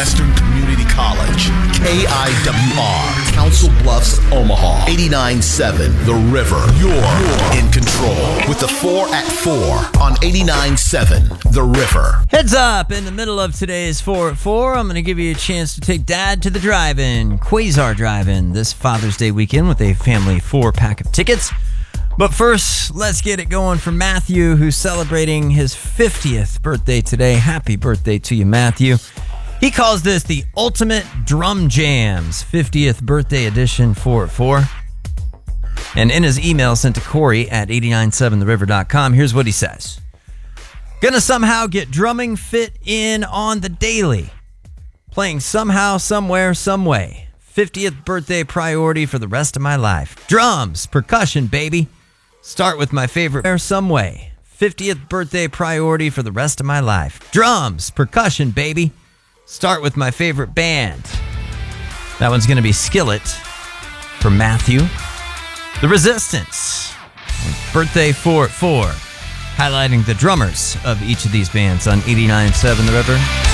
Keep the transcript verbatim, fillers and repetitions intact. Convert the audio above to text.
Western Community College. K I W R, Council Bluffs, Omaha. eighty-nine point seven The River. You're, you're in control with the four at four on eighty-nine point seven The River. Heads up, in the middle of today's four at four, I'm going to give you a chance to take Dad to the drive-in, Quasar Drive-In, this Father's Day weekend with a family four-pack of tickets. But first, let's get it going for Matthew, who's celebrating his fiftieth birthday today. Happy birthday to you, Matthew. He calls this the Ultimate Drum Jams fiftieth Birthday Edition four at four. And in his email sent to Corey at eight nine seven the river dot com, here's what he says. Gonna somehow get drumming fit in on the daily. Playing somehow, somewhere, some way. fiftieth birthday priority for the rest of my life. Drums, percussion, baby. Start with my favorite there some way. fiftieth birthday priority for the rest of my life. Drums, percussion, baby. Start with my favorite band. That one's going to be Skillet for Matthew. The Resistance. Birthday four at four. Highlighting the drummers of each of these bands on eighty-nine point seven The River.